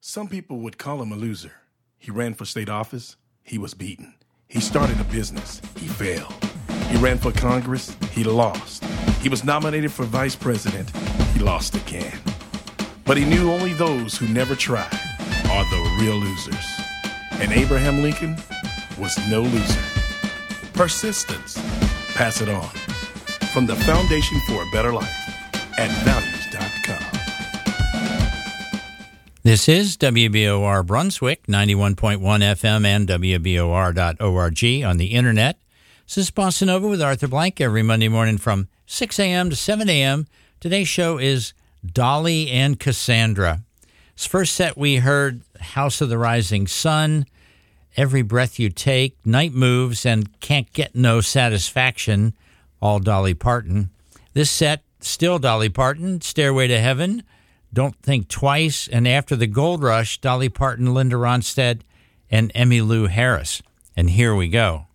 Some people would call him a loser. He ran for state office. He was beaten. He started a business. He failed. He ran for Congress. He lost. He was nominated for vice president. He lost again. But he knew only those who never tried are the real losers. And Abraham Lincoln was no loser. Persistence. Pass it on. From the Foundation for a Better Life at values.com. This is WBOR Brunswick, 91.1 FM and WBOR.org on the internet. This is Bossa Nova with Arthur Blank every Monday morning from 6 a.m. to 7 a.m. Today's show is Dolly and Cassandra. This first set we heard House of the Rising Sun, Every Breath You Take, Night Moves, and Can't Get No Satisfaction, all Dolly Parton. This set, still Dolly Parton, Stairway to Heaven, Don't Think Twice, and after the Gold Rush, Dolly Parton, Linda Ronstadt, and Emmylou Harris. And here we go.